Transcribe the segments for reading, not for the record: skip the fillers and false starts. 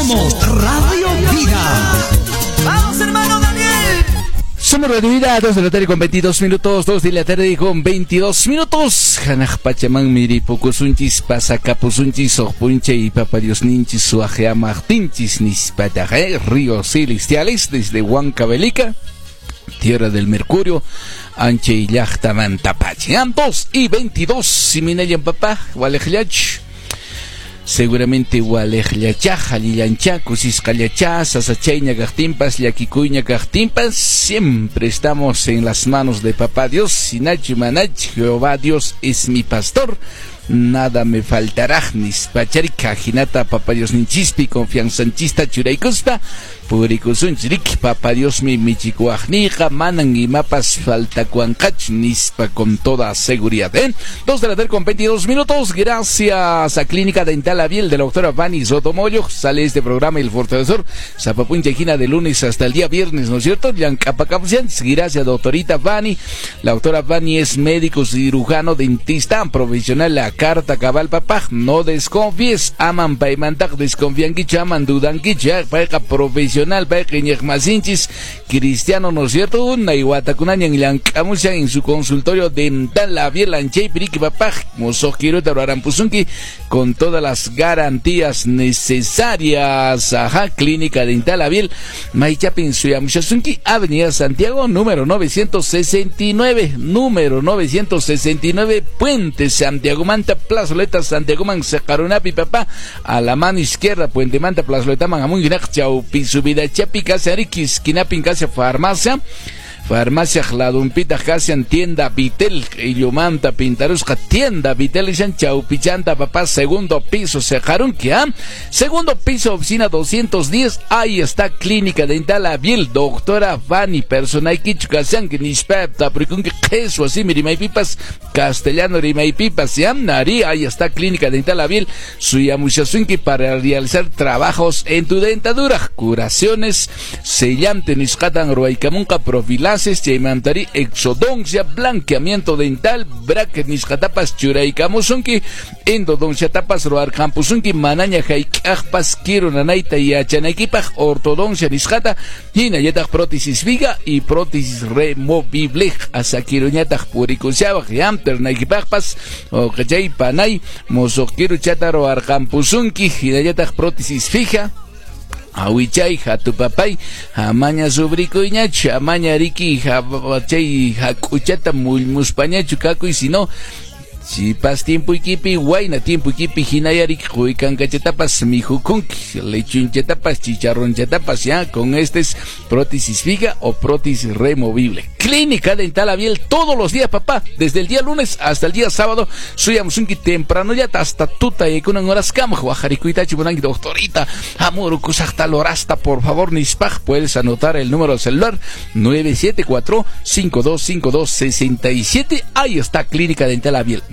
Somos Radio Vida. ¡Vamos, hermano Daniel! Somos Radio Vida, 2 de la tarde con 22 minutos, 2 de la tarde con 22 minutos. Hanaj Pachamán miri pocosunchis, pasacapusunchis, opunche y Papa Dios ninchis, suajea martinchis, nispataje, ríos celestiales, desde Huancavelica, Tierra del Mercurio, Anche y Yachtaman Tapache. 2 y 22, si minayan papá, Walejlach. Seguramente Walejlachá, Jalilanchá, Cusiscalachá, Sasachayña Gachtimpas, Yaquicuyña Gachtimpas. Siempre estamos en las manos de Papá Dios. Sinach Manach, Jehová Dios es mi pastor. Nada me faltará, nispacharika, jinata, Papá Dios ninchispi, confianzanchista, churaicuspa, purikusunchirik, Papá Dios mi michicuajnica, manan y mapas falta cuancach, nispa con toda seguridad. 2 de la tarde con 22 minutos, gracias a Clínica Dental Abiel de la doctora Vani Sotomoyo, sale este programa El Fortalecedor, Zapapunchejina de lunes hasta el día viernes, ¿no es cierto? Gracias doctorita Vani, la doctora Vani es médico cirujano, dentista, profesional, la carta cabal papá, no desconfíes, aman paimantak, desconfían que chaman, dudan que ya, paika profesional, paika ñegmasinchis, cristiano, ¿no es cierto? Una iguatacunañan lancamucha en su consultorio dental Abiel Anchay Piriki papá, mosoquiro taruarampusunki, con todas las garantías necesarias. Ajá, Clínica Dental Abiel, Maichapin Suyamushasunki, Avenida Santiago, número 969, Puente Santiago Manta, Plazoleta Santiago Man, Sacarunapi papá, a la mano izquierda, Puente Manta, Plazoleta Man, Amunguinac, Chaupi, Subida Chapi, Casa Riquis, Quinapin, Casa Farmacia Jladumpita, Casian, Tienda Vitel, Illumanta, Pintarusca, Tienda Vitel, Ishan, Chaupichanta, papá, segundo piso, Sejarunquia, segundo piso, oficina 210, ahí está Clínica Dental Abiel, doctora Vani, persona Kichucasan, que nispepta, pricunque, queso, así, mirimaipipas, castellano, rimaipipas, nari, ahí está Clínica Dental Abiel, suyamushasunki, para realizar trabajos en tu dentadura, curaciones, sellante, niscatan, ruaicamunca, profilaciones, Chaimantari, exodoncia, blanqueamiento dental, bracket niscatapas, churaicamusunki, endodoncia tapas, roarcampusunki, manaña jaikajpas, quiero nanaita y achanaiquipaj, ortodoncia niscata, hinayataj prótesis viga y prótesis removible, asaquiruñataj puricusiabaj, yamternaiquipajpas, o cachay panay, mosoquiru chataro arcampusunki, hinayataj prótesis fija, Awichay, hatupapay, amaña sobricoiñachu, amaña riki, chay, hakuchata, mulmuspañachu, caco, y si no, si pas tiempo ikipi, guayna tiempo ikipi, hinayarik, juican cachetapas, mijukunki, lechunchetapas, chicharronchetapas, ya, con este es prótesis fija o prótesis removible. Clínica Dental Abiel, todos los días, papá, desde el día lunes hasta el día sábado, suyamusunki temprano ya, hasta tuta, y con horas cama, guajaricuita, chiburangi, doctorita, amor, cusachta, lorasta, por favor, nispaj, puedes anotar el número celular, 974-5252-67, ahí está Clínica Dental Abiel,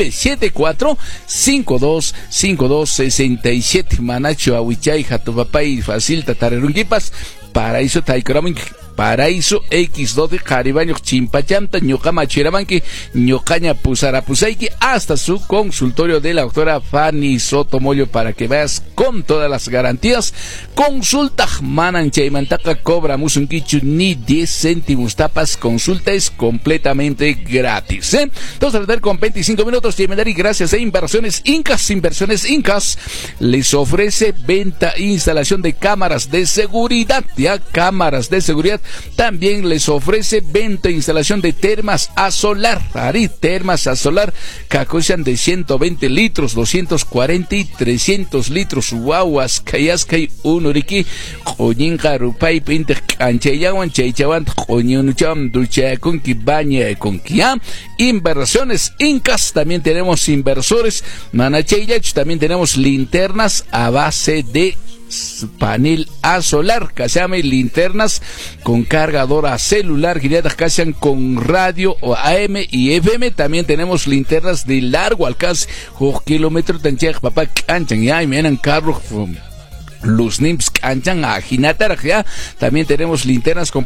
974-5252-67, Manacho, Ahuichay, Jatupapay, Facil, Tatarerunquipas, Paraíso, Taikaramin, Paraíso, X2 Jaribaño, Chimpachanta, Ñocama, Chiramanqui, Ñocaña, Pusarapusaiki, hasta su consultorio de la doctora Fanny Sotomoyo, para que veas con todas las garantías. Consulta, Manan Chaimantaca, cobra Musunquichu ni 10 céntimos tapas, consulta es completamente gratis. Entonces, a ver, con 25 minutos, y gracias a Inversiones Incas, les ofrece venta e instalación de cámaras de seguridad, ya, cámaras de seguridad. También les ofrece venta e instalación de termas a solar, termas a solar, cacocian de 120 litros, 240 y 300 litros, guaguas, kayaskai, unuriki, coñinca, rupay, pinte, canchayawan, chaychawan, coñunucham, duchakunki, baña, conquia. Inversiones Incas, también tenemos inversores, manachayach, también tenemos linternas a base de panel a solar, que se llama linternas con cargadora celular, guiadas que hacen con radio o AM y FM. También tenemos linternas de largo alcance, kilómetros de papá, canchan, ya, y menan carros, los NIMS canchan a Jinatar, ya. También tenemos linternas con